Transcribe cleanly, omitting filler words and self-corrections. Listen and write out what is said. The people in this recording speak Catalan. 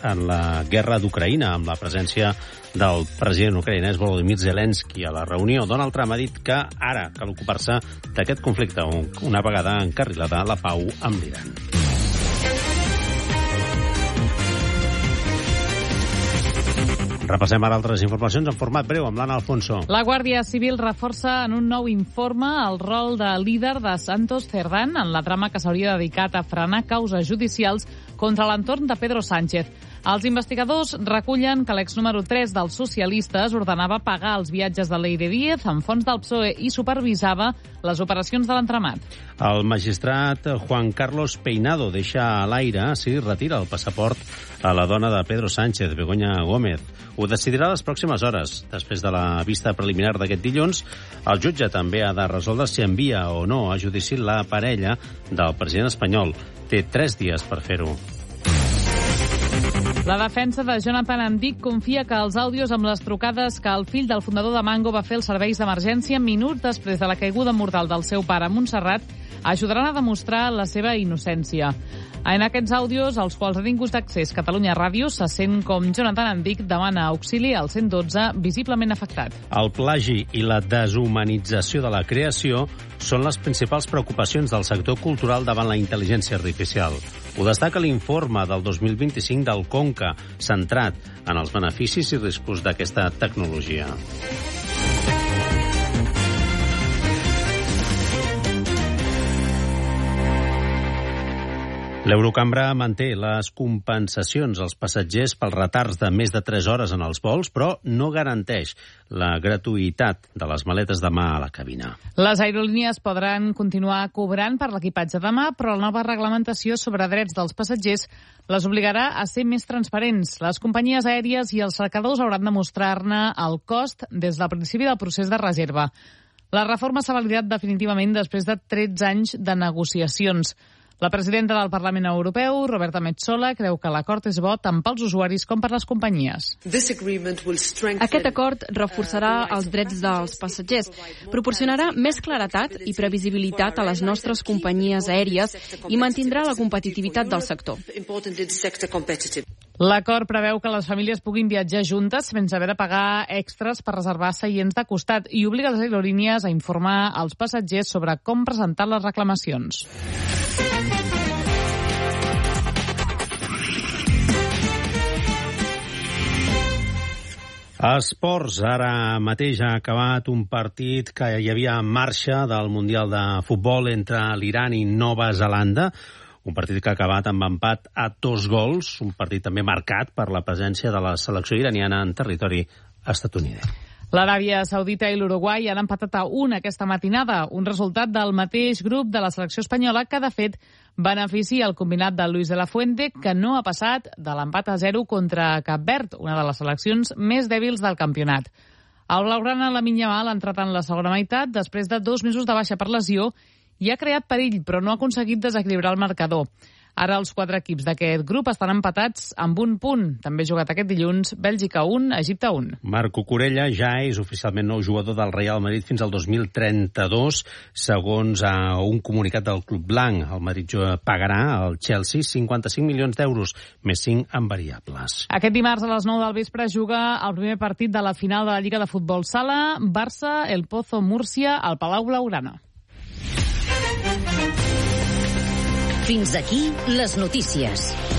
en la guerra d'Ucraïna, amb la presència del president ucraïnès Volodymyr Zelensky a la reunió. Donald Trump ha dit que ara cal ocupar-se d'aquest conflicte, una vegada encarrilada la pau amb l'Iran. Repassem ara altres informacions en format breu amb l'Anna Alfonso. La Guàrdia Civil reforça en un nou informe el rol de líder de Santos Cerdán en la trama que s'hauria dedicat a frenar causes judicials contra l'entorn de Pedro Sánchez. Els investigadors recullen que l'ex número 3 dels socialistes ordenava pagar els viatges de Leire Díez amb fons del PSOE i supervisava les operacions de l'entramat. El magistrat Juan Carlos Peinado deixa a l'aire si retira el passaport a la dona de Pedro Sánchez, Begoña Gómez. Ho decidirà les pròximes hores. Després de la vista preliminar d'aquest dilluns, el jutge també ha de resoldre si envia o no a judici la parella del president espanyol. Té 3 dies per fer-ho. La defensa de Jonathan Andic confia que els àudios amb les trucades que el fill del fundador de Mango va fer als serveis d'emergència minuts després de la caiguda mortal del seu pare a Montserrat ajudaran a demostrar la seva innocència. En aquests àudios, als quals ha tingut accés Catalunya Ràdio, se sent com Jonathan Andic demana auxili al 112, visiblement afectat. El plagi i la deshumanització de la creació són les principals preocupacions del sector cultural davant la intel·ligència artificial. Ho destaca l'informe del 2025 del Conca, centrat en els beneficis i riscos d'aquesta tecnologia. L'Eurocambra manté les compensacions als passatgers pels retards de més de 3 hores en els vols, però no garanteix la gratuïtat de les maletes de mà a la cabina. Les aerolínies podran continuar cobrant per l'equipatge de mà, però la nova reglamentació sobre drets dels passatgers les obligarà a ser més transparents. Les companyies aèries i els cercadors hauran de mostrar-ne el cost des del principi del procés de reserva. La reforma s'ha validat definitivament després de 13 anys de negociacions. La presidenta del Parlament Europeu, Roberta Metsola, creu que l'acord és bo tant pels usuaris com per les companyies. Aquest acord reforçarà els drets dels passatgers, proporcionarà més claretat i previsibilitat a les nostres companyies aèries i mantindrà la competitivitat del sector. L'acord preveu que les famílies puguin viatjar juntes sense haver de pagar extras per reservar seients de costat i obliga les aerolínies a informar als passatgers sobre com presentar les reclamacions. Esports, ara mateix ha acabat un partit que hi havia en marxa del Mundial de Futbol entre l'Iran i Nova Zelanda, un partit que ha acabat amb empat a 2 gols, un partit també marcat per la presència de la selecció iraniana en territori estatunidenc. L'Aràbia Saudita i l'Uruguai han empatat a 1 aquesta matinada, un resultat del mateix grup de la selecció espanyola que, de fet, beneficia el combinat de Luis de la Fuente, que no ha passat de l'empat a 0 contra Cap Verd, una de les seleccions més dèbils del campionat. El blaugrana Lamine Yamal ha entrat en la segona meitat després de 2 mesos de baixa per lesió i ha creat perill, però no ha aconseguit desequilibrar el marcador. Ara els 4 equips d'aquest grup estan empatats amb 1 punt. També ha jugat aquest dilluns Bèlgica 1, Egipte 1. Marco Corella ja és oficialment nou jugador del Real Madrid fins al 2032, segons un comunicat del Club Blanc. El Madrid pagarà al Chelsea 55 milions d'euros, més 5 en variables. Aquest dimarts a les 9 del vespre juga el primer partit de la final de la Lliga de Futbol Sala, Barça, El Pozo, Múrcia, al Palau Blaugrana. Fins aquí les notícies.